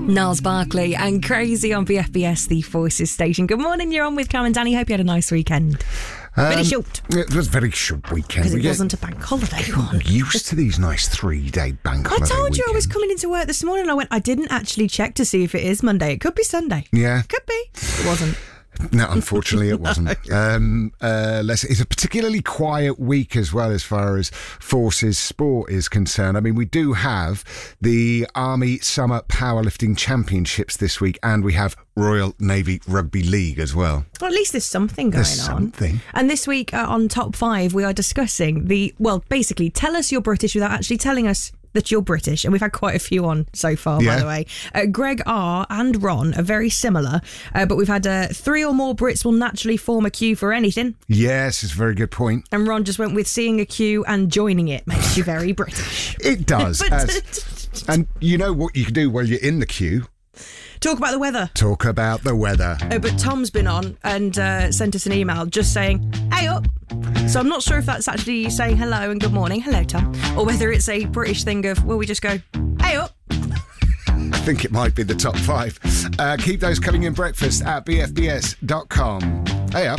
Niles Barkley and Crazy on BFBS, the Voices station. Good morning, you're on with Cam and Danny. Hope you had a nice weekend. Very short. It was a very short weekend. Because it wasn't a bank holiday one. We're used to these nice 3-day bank holiday I told you weekends. I was coming into work this morning and I didn't actually check to see if it is Monday. It could be Sunday. Yeah. Could be. It wasn't. No, unfortunately it wasn't. It's a particularly quiet week as well as far as Forces Sport is concerned. I mean, we do have the Army Summer Powerlifting Championships this week, and we have Royal Navy Rugby League as well. Well, at least there's something going There's on. something. And this week on Top 5, we are discussing basically, tell us you're British without actually telling us that you're British, and we've had quite a few on so far, by the way. Greg R and Ron are very similar, but we've had 3 or more Brits will naturally form a queue for anything. Yes, it's a very good point. And Ron just went with seeing a queue and joining it makes you very British. It does. And you know what you can do while you're in the queue? Talk about the weather. Talk about the weather. But Tom's been on and sent us an email just saying, hey up. So I'm not sure if that's actually saying hello and good morning, hello Tom, or whether it's a British thing of, we just go, hey up. I think it might be the top 5. Keep those coming in breakfast at bfbs.com. Hey up.